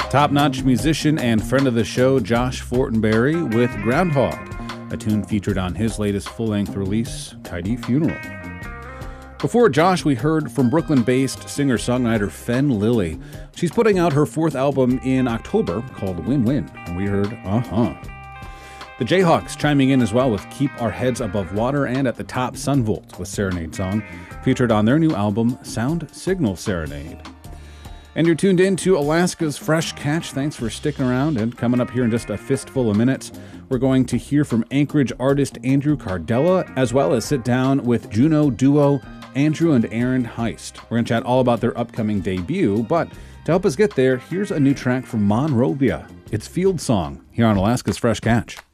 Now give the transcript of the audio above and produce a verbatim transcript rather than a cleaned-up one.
Top-notch musician and friend of the show, Josh Fortenberry, with Groundhog, a tune featured on his latest full-length release, Tidy Funeral. Before Josh, we heard from Brooklyn-based singer-songwriter Fen Lily. She's putting out her fourth album in October called Win Win, and we heard Uh-huh. The Jayhawks chiming in as well with Keep Our Heads Above Water, and at the top, Sunvolt with Serenade Song, featured on their new album, Sound Signal Serenade. And you're tuned in to Alaska's Fresh Catch. Thanks for sticking around, and coming up here in just a fistful of minutes, we're going to hear from Anchorage artist Andrew Cardella, as well as sit down with Juneau duo Andrew and Aaron Heist. We're going to chat all about their upcoming debut, but to help us get there, here's a new track from Monrovia. It's Field Song here on Alaska's Fresh Catch.